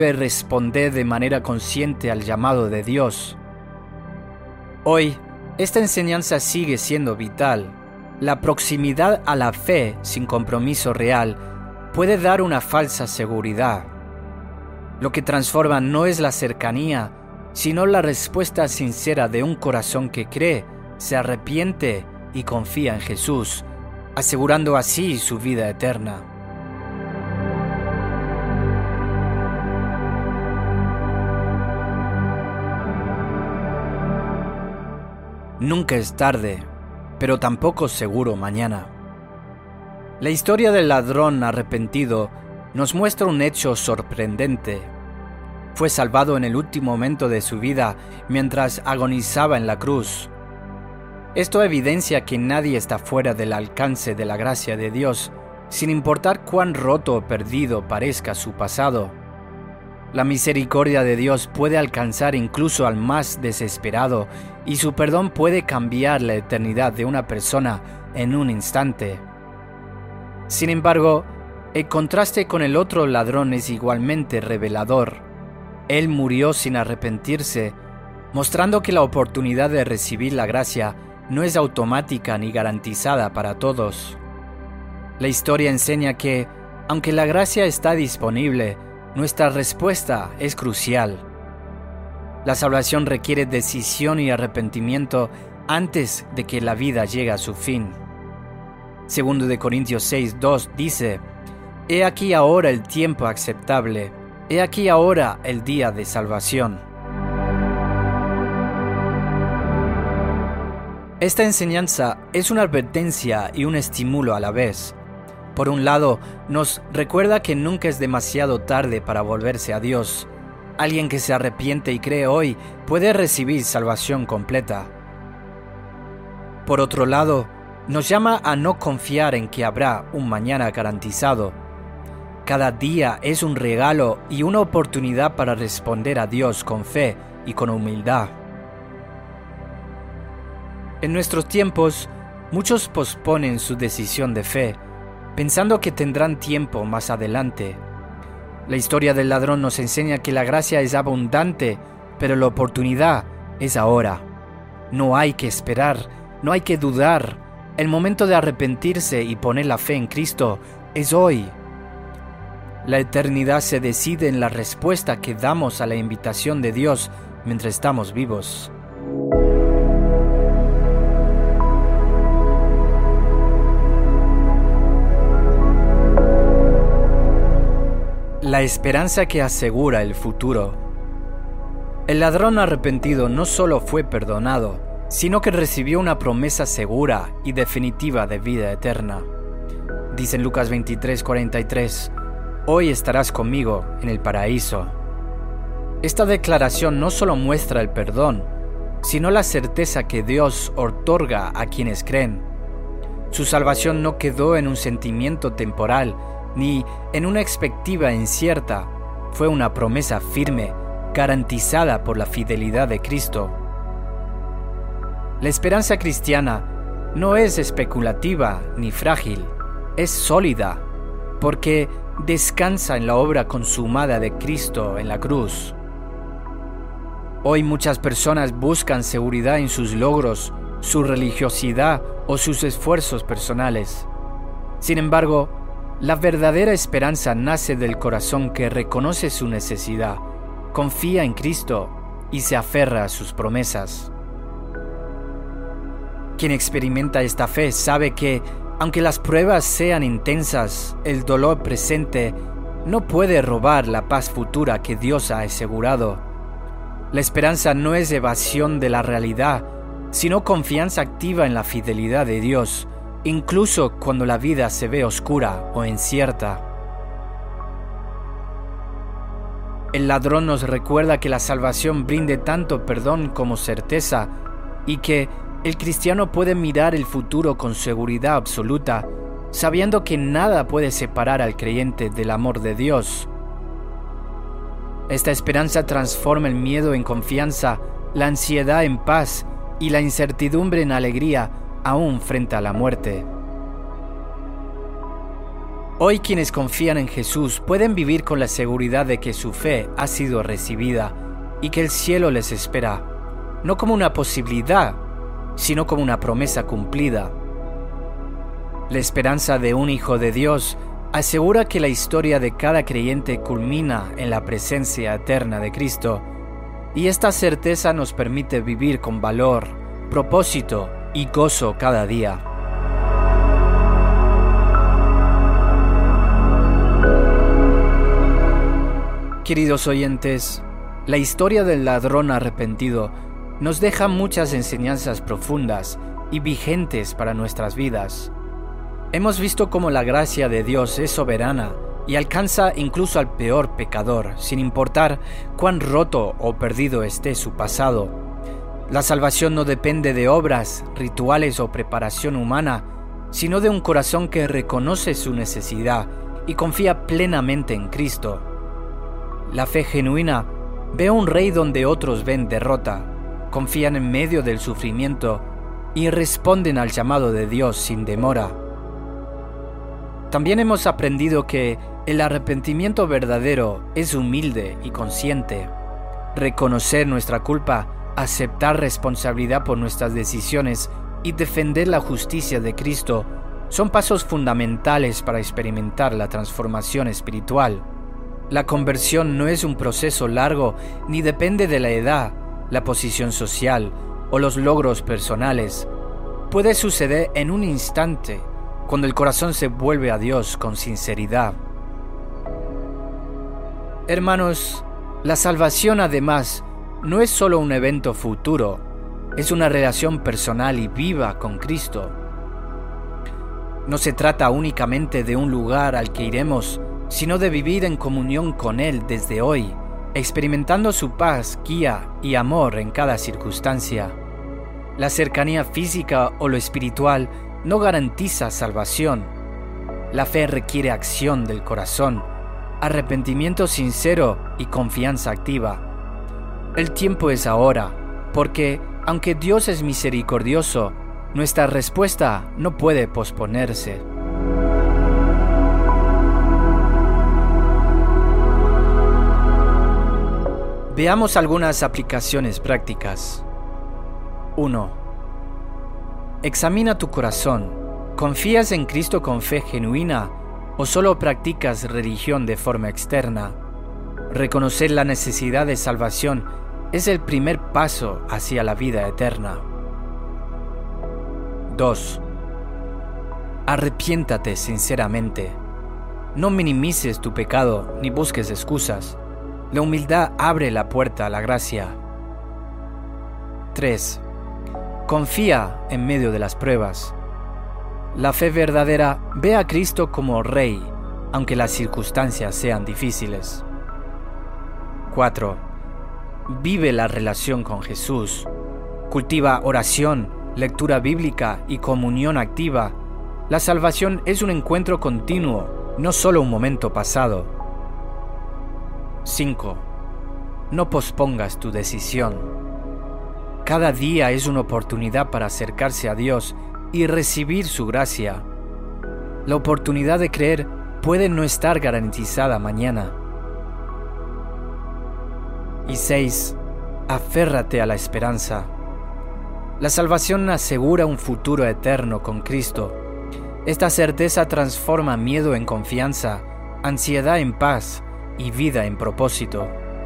responder de manera consciente al llamado de Dios. Hoy, esta enseñanza sigue siendo vital. La proximidad a la fe sin compromiso real puede dar una falsa seguridad. Lo que transforma no es la cercanía, sino la respuesta sincera de un corazón que cree, se arrepiente y confía en Jesús, asegurando así su vida eterna. Nunca es tarde, pero tampoco seguro mañana. La historia del ladrón arrepentido nos muestra un hecho sorprendente. Fue salvado en el último momento de su vida mientras agonizaba en la cruz. Esto evidencia que nadie está fuera del alcance de la gracia de Dios, sin importar cuán roto o perdido parezca su pasado. La misericordia de Dios puede alcanzar incluso al más desesperado, y su perdón puede cambiar la eternidad de una persona en un instante. Sin embargo, el contraste con el otro ladrón es igualmente revelador. Él murió sin arrepentirse, mostrando que la oportunidad de recibir la gracia no es automática ni garantizada para todos. La historia enseña que, aunque la gracia está disponible, nuestra respuesta es crucial. La salvación requiere decisión y arrepentimiento antes de que la vida llegue a su fin. 2 Corintios 6:2 dice: «He aquí ahora el tiempo aceptable, he aquí ahora el día de salvación». Esta enseñanza es una advertencia y un estímulo a la vez. Por un lado, nos recuerda que nunca es demasiado tarde para volverse a Dios. Alguien que se arrepiente y cree hoy puede recibir salvación completa. Por otro lado, nos llama a no confiar en que habrá un mañana garantizado. Cada día es un regalo y una oportunidad para responder a Dios con fe y con humildad. En nuestros tiempos, muchos posponen su decisión de fe, pensando que tendrán tiempo más adelante. La historia del ladrón nos enseña que la gracia es abundante, pero la oportunidad es ahora. No hay que esperar, no hay que dudar. El momento de arrepentirse y poner la fe en Cristo es hoy. La eternidad se decide en la respuesta que damos a la invitación de Dios mientras estamos vivos. La esperanza que asegura el futuro. El ladrón arrepentido no solo fue perdonado, sino que recibió una promesa segura y definitiva de vida eterna. Dice en Lucas 23:43, «Hoy estarás conmigo en el paraíso». Esta declaración no solo muestra el perdón, sino la certeza que Dios otorga a quienes creen. Su salvación no quedó en un sentimiento temporal, ni en una expectativa incierta. Fue una promesa firme, garantizada por la fidelidad de Cristo. La esperanza cristiana no es especulativa ni frágil, es sólida, porque descansa en la obra consumada de Cristo en la cruz. Hoy muchas personas buscan seguridad en sus logros, su religiosidad o sus esfuerzos personales. Sin embargo, la verdadera esperanza nace del corazón que reconoce su necesidad, confía en Cristo y se aferra a sus promesas. Quien experimenta esta fe sabe que, aunque las pruebas sean intensas, el dolor presente no puede robar la paz futura que Dios ha asegurado. La esperanza no es evasión de la realidad, sino confianza activa en la fidelidad de Dios, incluso cuando la vida se ve oscura o incierta. El ladrón nos recuerda que la salvación brinde tanto perdón como certeza, y que el cristiano puede mirar el futuro con seguridad absoluta, sabiendo que nada puede separar al creyente del amor de Dios. Esta esperanza transforma el miedo en confianza, la ansiedad en paz y la incertidumbre en alegría, aún frente a la muerte. Hoy quienes confían en Jesús pueden vivir con la seguridad de que su fe ha sido recibida y que el cielo les espera, no como una posibilidad, sino como una promesa cumplida. La esperanza de un hijo de Dios asegura que la historia de cada creyente culmina en la presencia eterna de Cristo, y esta certeza nos permite vivir con valor, propósito y gozo cada día. Queridos oyentes, la historia del ladrón arrepentido nos deja muchas enseñanzas profundas y vigentes para nuestras vidas. Hemos visto cómo la gracia de Dios es soberana y alcanza incluso al peor pecador, sin importar cuán roto o perdido esté su pasado. La salvación no depende de obras, rituales o preparación humana, sino de un corazón que reconoce su necesidad y confía plenamente en Cristo. La fe genuina ve a un rey donde otros ven derrota, confían en medio del sufrimiento y responden al llamado de Dios sin demora. También hemos aprendido que el arrepentimiento verdadero es humilde y consciente. Reconocer nuestra culpa, aceptar responsabilidad por nuestras decisiones y defender la justicia de Cristo son pasos fundamentales para experimentar la transformación espiritual. La conversión no es un proceso largo ni depende de la edad, la posición social o los logros personales. Puede suceder en un instante, cuando el corazón se vuelve a Dios con sinceridad. Hermanos, la salvación además no es solo un evento futuro, es una relación personal y viva con Cristo. No se trata únicamente de un lugar al que iremos, sino de vivir en comunión con Él desde hoy, experimentando su paz, guía y amor en cada circunstancia. La cercanía física o lo espiritual no garantiza salvación. La fe requiere acción del corazón, arrepentimiento sincero y confianza activa. El tiempo es ahora, porque aunque Dios es misericordioso, nuestra respuesta no puede posponerse. Veamos algunas aplicaciones prácticas. 1. Examina tu corazón. ¿Confías en Cristo con fe genuina o solo practicas religión de forma externa? Reconocer la necesidad de salvación es el primer paso hacia la vida eterna. 2. Arrepiéntate sinceramente. No minimices tu pecado ni busques excusas. La humildad abre la puerta a la gracia. 3. Confía en medio de las pruebas. La fe verdadera ve a Cristo como Rey, aunque las circunstancias sean difíciles. 4. Vive la relación con Jesús. Cultiva oración, lectura bíblica y comunión activa. La salvación es un encuentro continuo, no solo un momento pasado. 5. No pospongas tu decisión. Cada día es una oportunidad para acercarse a Dios y recibir su gracia. La oportunidad de creer puede no estar garantizada mañana. Y 6. Aférrate a la esperanza. La salvación asegura un futuro eterno con Cristo. Esta certeza transforma miedo en confianza, ansiedad en paz y vida en propósito.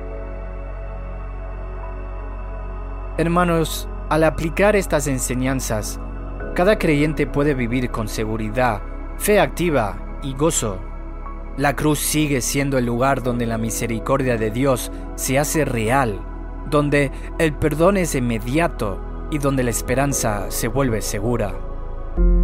Hermanos, al aplicar estas enseñanzas, cada creyente puede vivir con seguridad, fe activa y gozo. La cruz sigue siendo el lugar donde la misericordia de Dios se hace real, donde el perdón es inmediato y donde la esperanza se vuelve segura.